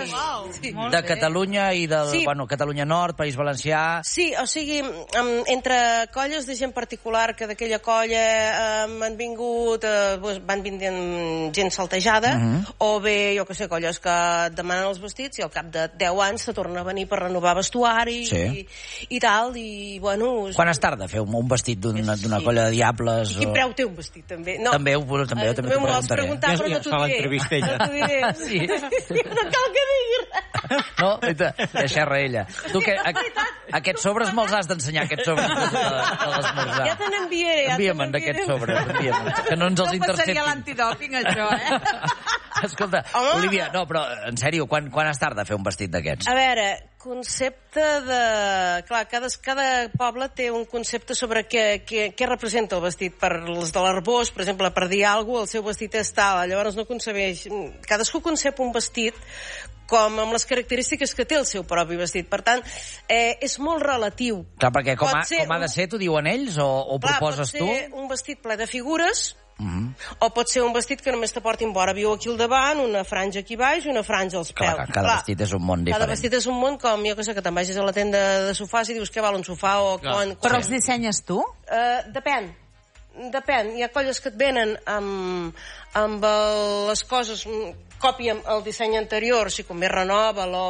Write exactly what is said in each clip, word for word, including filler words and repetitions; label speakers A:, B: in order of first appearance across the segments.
A: sí.
B: de Catalunya i de,
A: sí.
B: bueno, Catalunya Nord, País Valencià...
A: Sí, o sigui, um, entre colles de gent particular, que d'aquella colla um, han vingut, uh, pues, van vinguent gent saltejada, uh -huh. o bé, jo que sé, colles que demanen els vestits i al cap de deu anys se torna a venir per renovar vestuari
B: sí.
A: i, i tal, i bueno...
B: Quan es tarda fer un, un vestit d'una sí. colla de diables?
A: I quin
B: o...
A: preu té un vestit, també? No.
B: També, ho, també, uh, també t'ho preguntaré.
A: Preguntar, però no t'ho diré. No t'ho diré.
B: Sí.
A: No cal que digui res.
B: No? Deixar-la ella. Tu, que, a, aquests sobres me'ls has d'ensenyar, aquests sobres de, de l'esmorzar.
A: Ja te n'enviaré. Ja
B: Envia'm d'aquests sobres, envia'm. Que no ens els interceptin.
C: No seria l'antidòping, això, eh?
B: Escolta, Home. Olivia, no, però en sèrio, quan, quan es tarda a fer un vestit d'aquests?
A: A veure, concepte de... Clar, cada, cada poble té un concepte sobre què, què, què representa el vestit. Per els de l'Arbós, per exemple, per dir alguna cosa, el seu vestit és tal. Llavors no concebeix... Cadascú concep un vestit com amb les característiques que té el seu propi vestit. Per tant, eh, és molt relatiu.
B: Clar, perquè com, ha, com ha de ser, t'ho diuen ells, o, o
A: clar,
B: proposes tu?
A: Pot ser un vestit ple de figures,
B: uh -huh.
A: o pot ser un vestit que només te portin vora viu aquí al davant, una franja aquí baix i una franja als peus.
B: Clar, cada clar, vestit és un món diferent.
A: Cada vestit és un món com, jo que sé, que te'n vagis a la tenda de sofàs i dius què val un sofà o... Quan, quan...
C: Però els dissenyes tu?
A: Uh, depèn. Depèn. Hi ha colles que et venen amb, amb el, les coses... còpia el disseny anterior, si convé renova-lo, o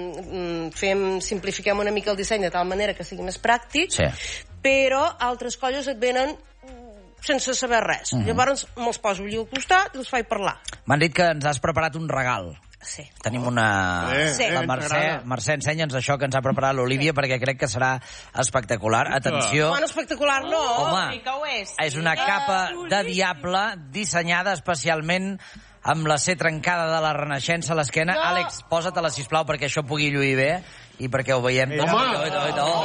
A: fem, simplifiquem una mica el disseny de tal manera que sigui més pràctic,
B: sí.
A: Però altres colles et venen sense saber res. Mm-hmm. Llavors me'ls poso allí al costat i els faig parlar.
B: M'han dit que ens has preparat un regal.
A: Sí.
B: Tenim una...
A: Sí.
B: La Mercè, Mercè, ensenya'ns això que ens ha preparat l'Olivia, perquè crec que serà espectacular. Atenció.
A: Bueno, espectacular no.
B: Home,
C: sí que ho és.
B: És una capa de diable dissenyada especialment amb la C trencada de la Renaixença a l'esquena. No. Àlex, posa-te-la, sisplau, perquè això pugui lluir bé i perquè ho veiem.
D: Home!
B: Oh, oh, oh.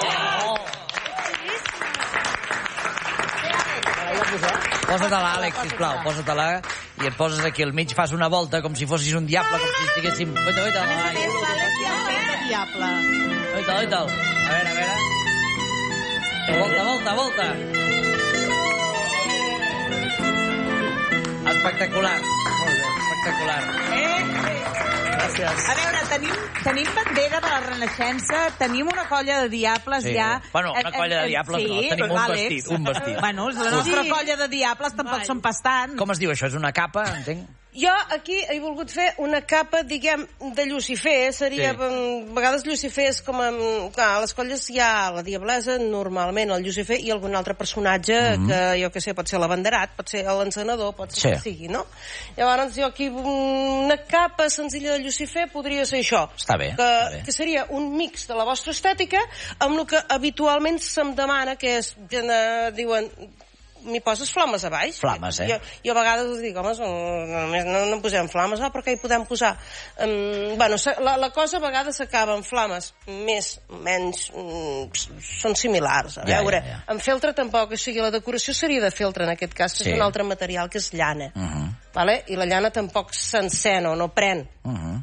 B: Posa-te-la, Àlex, sisplau, posa-te-la i et poses aquí al mig, fas una volta com si fossis un diable, com si estiguéssim... Oita, oita,
C: L'Àlex ja és diable.
B: Oita, oita. A veure, a veure. Volta, volta, volta. Espectacular. Molt bé, espectacular.
C: Eh?
B: Gràcies.
C: A veure, tenim, tenim bandera de la Renaixença, tenim una colla de diables
B: Sí.
C: ja...
B: Bueno, una colla de diables
C: sí,
B: no, tenim un
C: Àlex.
B: vestit, un vestit.
C: Bueno, la nostra
A: Sí.
C: colla de diables tampoc són pas tant.
B: Com es diu això? És una capa, entenc?
A: Jo aquí he volgut fer una capa, diguem, de Lucifer. Seria,
B: Sí.
A: a vegades Lucifer és com... A, clar, a les colles hi ha la diablesa, normalment el Lucifer i algun altre personatge mm -hmm. que, jo que sé, pot ser l'abanderat, pot ser l'encenedor, pot ser
B: Sí.
A: que sigui, no? Llavors jo aquí una capa senzilla de Lucifer podria ser això.
B: Està bé,
A: Que,
B: està bé.
A: que seria un mix de la vostra estètica amb el que habitualment se'm demana, que és, eh, diuen... m'hi poses flames a baix?
B: Flames, eh?
A: Jo, jo a vegades us dic, home, només no, no posem flames, ah, però què hi podem posar? Um, bueno, la, la cosa a vegades s'acaba amb flames més, menys, um, són similars. A
B: Ja,
A: veure,
B: ja, ja.
A: amb feltre tampoc, o sigui, la decoració seria de feltre en aquest cas, que
B: Sí.
A: és un altre material, que és llana.
B: Uh -huh.
A: Vale? I la llana tampoc s'encén o no pren.
B: Uh -huh.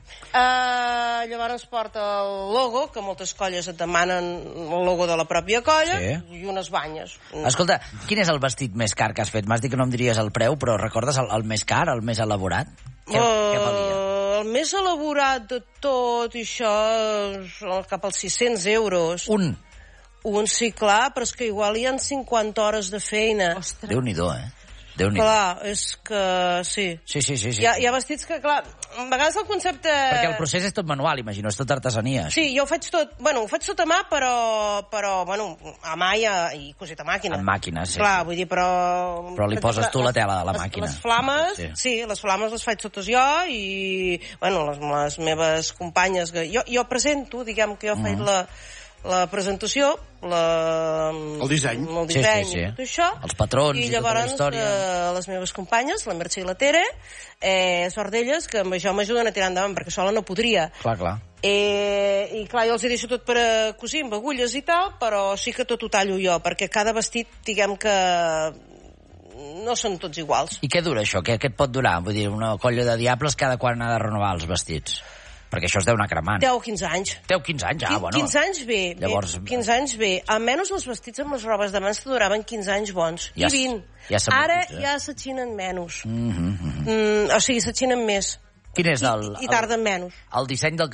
A: Uh, llavors porta el logo, que moltes colles et demanen el logo de la pròpia colla,
B: Sí.
A: i unes banyes.
B: Escolta, quin és el vestit més car que has fet? M'has dit que no em diries el preu, però recordes el, el més car, el més elaborat? Què,
A: Uh,
B: què valia?
A: El més elaborat de tot, i això, és cap als sis-cents euros.
B: Un.
A: Un, sí, clar, però és que igual hi ha cinquanta hores de feina.
C: Ostres.
B: Déu-n'hi-do, eh? Déu-n'hi-do.
A: Clar, és que sí.
B: Sí, sí, sí. sí.
A: Hi ha, hi ha vestits que, clar, a vegades el concepte...
B: Perquè el procés és tot manual, imagino, és tot artesania.
A: Sí, jo ho faig tot, bueno, ho faig tot a mà, però, però bueno, a mà i, a, i cosit a màquina.
B: En màquina, sí.
A: Clar, vull dir, però...
B: Però li poses tu la tela de la
A: les,
B: màquina.
A: Les flames,
B: Sí.
A: sí. sí, les flames les faig totes jo i, bueno, les, les meves companyes... Que jo, jo presento, diguem que jo faig
B: Mhm.
A: la, la presentació, la,
D: El disseny.
A: el disseny
B: Sí, sí, sí.
A: i tot això.
B: Els patrons i
A: i
B: tota la
A: llavors
B: història.
A: eh, les meves companyes, la Mercè i la Tere, eh, sort d'elles que amb això m'ajuden a tirar endavant, perquè sola no podria.
B: Clar, clar.
A: Eh, I clar, jo els hi deixo tot per a cosir amb agulles i tal, però sí que tot ho tallo jo, perquè cada vestit, diguem que no són tots iguals.
B: I què dura això? Què, què et pot durar? Vull dir, una colla de diables cada quan ha de renovar els vestits? Perquè això es deu anar cremant.
A: deu o quinze anys.
B: deu o quinze anys, ah, bueno.
A: quinze anys bé,
B: Llavors-
A: bé, quinze anys bé. Almenys els vestits amb les robes de mans que duraven quinze anys bons.
B: Ja
A: I
B: s-
A: vint.
B: ja s'ha
A: Ara
B: mogut, eh?
A: ja s'atxinen menys.
B: Mm -hmm.
A: Mm, o sigui, s'atxinen més.
B: Quin és el...
A: I, i tarden menys.
B: El, el disseny del